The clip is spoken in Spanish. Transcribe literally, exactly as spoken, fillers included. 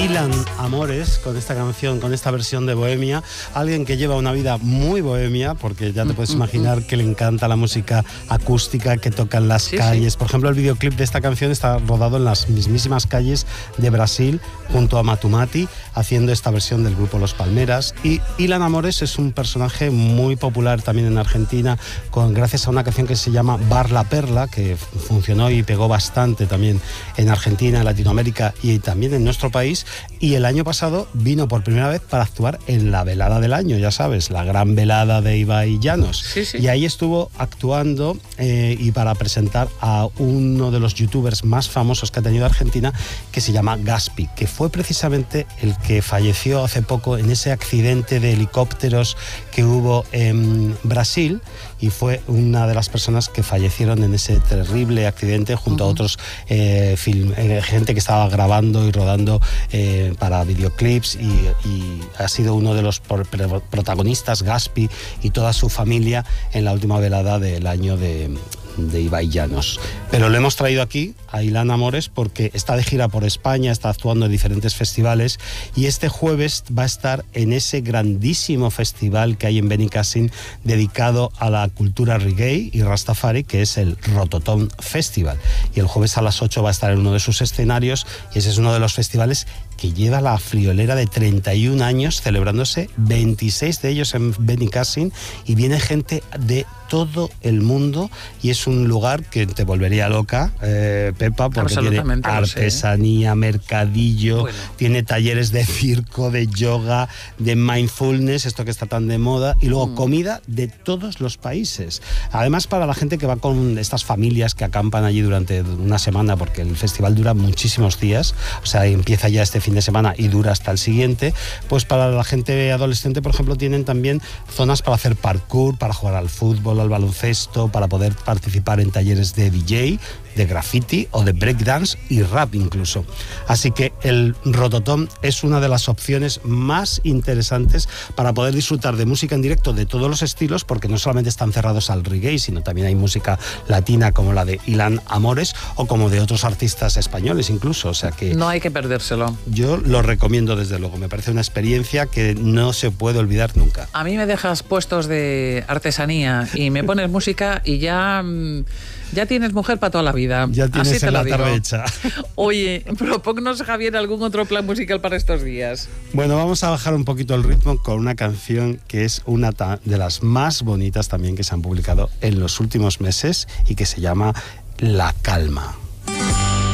Ilan Amores con esta canción, con esta versión de Bohemia. Alguien que lleva una vida muy bohemia, porque ya te puedes imaginar que le encanta la música acústica, que toca en las sí, calles. Sí. Por ejemplo, el videoclip de esta canción está rodado en las mismísimas calles de Brasil, junto a Matumati, haciendo esta versión del grupo Los Palmeras. Y Ilan Amores es un personaje muy popular también en Argentina, con, gracias a una canción que se llama Bar La Perla, que funcionó y pegó bastante también en Argentina, en Latinoamérica y también en nuestro país. Y el año pasado vino por primera vez para actuar en la velada del año, ya sabes, la gran velada de Ibai Llanos. Sí, sí. Y ahí estuvo actuando eh, y para presentar a uno de los youtubers más famosos que ha tenido Argentina, que se llama Gaspi, que fue precisamente el que falleció hace poco en ese accidente de helicópteros que hubo en Brasil, y fue una de las personas que fallecieron en ese terrible accidente junto uh-huh. a otros eh, film, eh, gente que estaba grabando y rodando eh, para videoclips, y, y ha sido uno de los protagonistas, Gaspi y toda su familia, en la última velada del año de, de Ibai Llanos. Pero lo hemos traído aquí a Ilan Amores porque está de gira por España, está actuando en diferentes festivales, y este jueves va a estar en ese grandísimo festival que hay en Benicàssim dedicado a la cultura reggae y rastafari, que es el Rototom Festival, y el jueves a las ocho va a estar en uno de sus escenarios, y ese es uno de los festivales que lleva la friolera de treinta y un años, celebrándose veintiséis de ellos en Benicàssim, y viene gente de todo el mundo, y es un lugar que te volvería loca, eh, Pepa, porque tiene artesanía, sé, ¿eh? mercadillo, bueno. tiene talleres de circo, de yoga, de mindfulness, esto que está tan de moda, y luego mm. comida de todos los países. Además, para la gente que va con estas familias que acampan allí durante una semana, porque el festival dura muchísimos días, o sea, empieza ya este fin de semana y dura hasta el siguiente, pues para la gente adolescente, por ejemplo, tienen también zonas para hacer parkour, para jugar al fútbol, al baloncesto, para poder participar en talleres de D J, de graffiti o de breakdance y rap incluso. Así que el Rototom es una de las opciones más interesantes para poder disfrutar de música en directo de todos los estilos, porque no solamente están cerrados al reggae, sino también hay música latina como la de Ilan Amores o como de otros artistas españoles incluso. O sea que no hay que perdérselo. Yo lo recomiendo desde luego, me parece una experiencia que no se puede olvidar nunca. A mí me dejas puestos de artesanía y me pones música y ya... Ya tienes mujer para toda la vida. Ya tienes Así te en lo la digo. tarde hecha. Oye, propónnos, Javier, algún otro plan musical para estos días. Bueno, vamos a bajar un poquito el ritmo con una canción que es una de las más bonitas también que se han publicado en los últimos meses y que se llama La Calma.